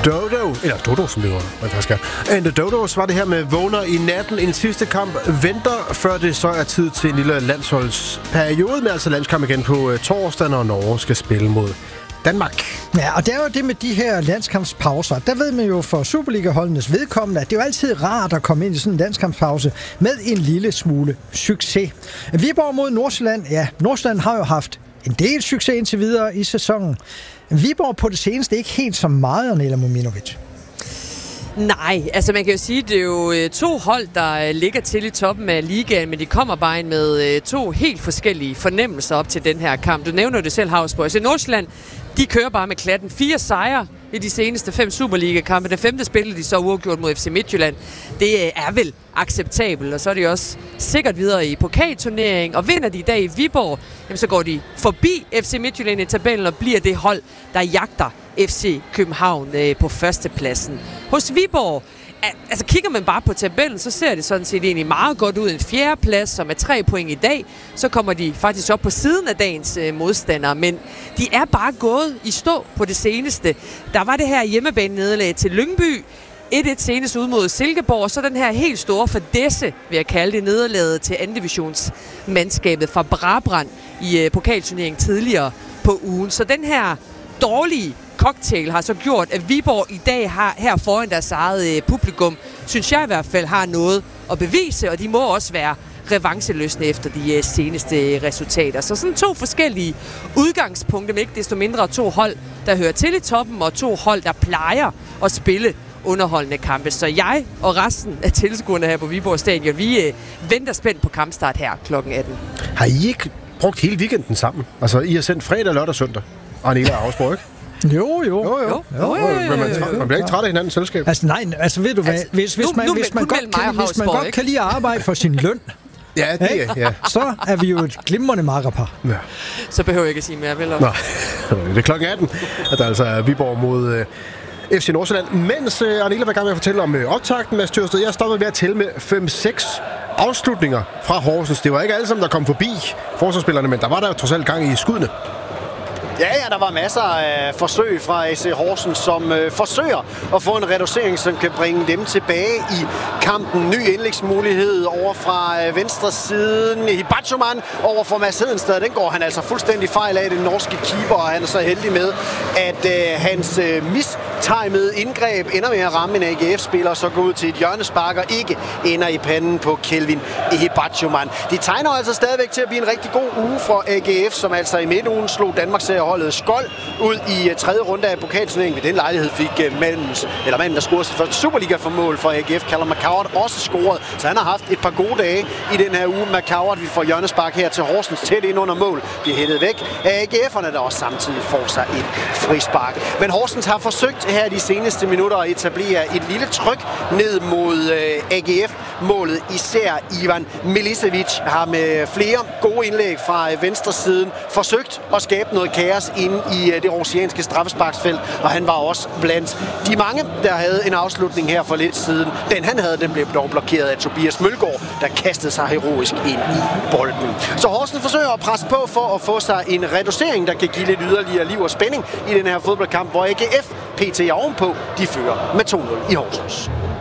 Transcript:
Dodo, eller Dodo, som det var, man faktisk er. And the Dodos var det her med vågner i natten. En sidste kamp venter, før det så er tid til en lille landsholdsperiode, med altså landskamp igen på torsdag, når Norge skal spille mod Danmark. Ja, og det er jo det med de her landskampspauser. Der ved man jo for Superliga-holdenes vedkommende, at det er jo altid rart at komme ind i sådan en landskampspause med en lille smule succes. Viborg mod Nordsjælland. Ja, Nordsjælland har jo haft en del succes indtil videre i sæsonen. Viborg på det seneste ikke helt så meget, Arnela Mominovic. Nej, altså man kan jo sige, at det er jo 2 hold, der ligger til i toppen af ligaen, men de kommer bare ind med 2 helt forskellige fornemmelser op til den her kamp. Du nævner det selv, Havsborg. Så Nordsjælland, de kører bare med klatten. 4 sejre i de seneste 5 Superliga-kampe. Den 5. spillede de så uafgjort mod FC Midtjylland. Det er vel acceptabelt, og så er de også sikkert videre i pokalturnering. Og vinder de i dag i Viborg, jamen så går de forbi FC Midtjylland i tabellen og bliver det hold, der jagter FC København på førstepladsen. Hos Viborg, altså kigger man bare på tabellen, så ser det sådan set egentlig meget godt ud. En 4. plads, som er 3 point i dag. Så kommer de faktisk op på siden af dagens modstandere, men de er bare gået i stå på det seneste. Der var det her hjemmebane-nederlag til Lyngby, 1-1 senest ud mod Silkeborg, og så den her helt store fadesse, vil jeg kalde det, nederlaget til andendivisionsmandskabet fra Brabrand i pokalturneringen tidligere på ugen. Så den her dårlige cocktail har så gjort, at Viborg i dag har her foran deres eget publikum, synes jeg i hvert fald, har noget at bevise, og de må også være revancheløsne efter de seneste resultater. Så sådan 2 forskellige udgangspunkter, men ikke desto mindre 2 hold, der hører til i toppen, og 2 hold, der plejer at spille underholdende kampe. Så jeg og resten af tilskuerne her på Viborg Stadion, vi venter spændt på kampstart her kl. 18. Har I ikke brugt hele weekenden sammen? Altså, I har sendt fredag, lørdag og søndag. Arnela og Havsborg, ikke? Jo. Men man bliver ikke træt af hinandens selskab. Altså nej, altså ved du hvad, hvis man godt kan lide at arbejde for sin løn, ja, det er, ja. så er vi jo et glimrende makkerpar. Ja. Så behøver jeg ikke at sige mere, vel? Nå, det er kl. 18, at der altså er Viborg mod FC Nordsjælland. Mens Arnela var i gang med at fortælle om optakten, Mads Tørsted, jeg stoppede ved at tælle med 5-6 afslutninger fra Horsens. Det var ikke alle sammen, der kom forbi forsvarsspillerne, men der var der trods alt gang i skuddene. Ja, der var masser af forsøg fra AC Horsens, som forsøger at få en reducering, som kan bringe dem tilbage i kampen. Ny indlægsmulighed over fra venstre siden. Hibachuman over for Mads Hedenstad. Den går han altså fuldstændig fejl af, den norske keeper, og han er så heldig med, at hans mistimede indgreb ender med at ramme en AGF-spiller, så går ud til et hjørnespark og ikke ender i panden på Kelvin Hibachuman. De tegner altså stadigvæk til at blive en rigtig god uge for AGF, som altså i midtugen slog Danmarks holdet Skold ud i 3. runde af pokalturneringen. Ved den lejlighed fik manden, der scorede sit første Superliga for mål for AGF, Callum McCowart, også scoret. Så han har haft et par gode dage i den her uge. McCowart, vi får hjørnespark her til Horsens tæt ind under mål, bliver hættet væk af AGF'erne, der også samtidig får sig et frispark. Men Horsens har forsøgt her de seneste minutter at etablere et lille tryk ned mod AGF-målet. Især Ivan Milicevic har med flere gode indlæg fra venstre siden forsøgt at skabe noget kaos inde i det oceanske straffesparksfelt, og han var også blandt de mange, der havde en afslutning her for lidt siden. Den han havde, den blev dog blokeret af Tobias Mølgaard, der kastede sig heroisk ind i bolden. Så Horsens forsøger at presse på for at få sig en reducering, der kan give lidt yderligere liv og spænding i den her fodboldkamp, hvor AGF PT er ovenpå, de fører med 2-0 i Horsens.